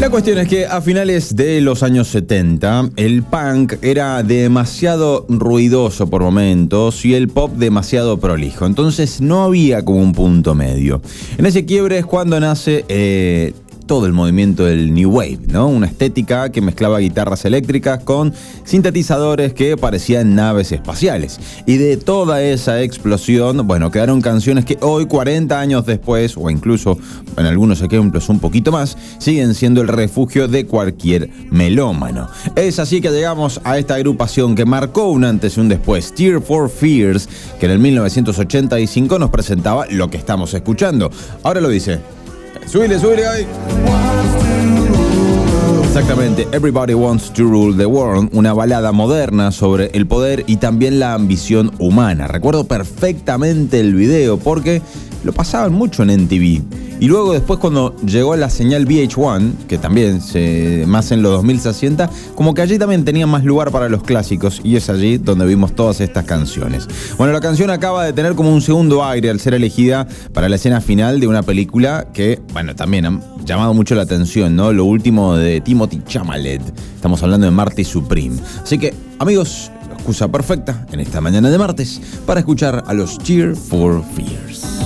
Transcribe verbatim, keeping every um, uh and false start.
La cuestión es que a finales de los años setenta, el punk era demasiado ruidoso por momentos y el pop demasiado prolijo. Entonces no había como un punto medio. En ese quiebre es cuando nace eh, todo el movimiento del New Wave, ¿no? Una estética que mezclaba guitarras eléctricas con sintetizadores que parecían naves espaciales. Y de toda esa explosión, bueno, quedaron canciones que hoy, cuarenta años después, o incluso en algunos ejemplos un poquito más, siguen siendo el refugio de cualquier melómano. Es así que llegamos a esta agrupación que marcó un antes y un después, Tears for Fears, que en el mil novecientos ochenta y cinco nos presentaba lo que estamos escuchando. Ahora lo dice. Súbile, súbile ahí. Exactamente, Everybody Wants to Rule the World, una balada moderna sobre el poder y también la ambición humana. Recuerdo perfectamente el video porque lo pasaban mucho en M T V. Y luego después cuando llegó la señal V H uno, que también se, más en los dos mil se sienta, como que allí también tenía más lugar para los clásicos y es allí donde vimos todas estas canciones. Bueno, la canción acaba de tener como un segundo aire al ser elegida para la escena final de una película que, bueno, también ha llamado mucho la atención, ¿no? Lo último de Timothée Chalamet. Estamos hablando de Marty Supreme. Así que, amigos, excusa perfecta en esta mañana de martes para escuchar a los Tears for Fears.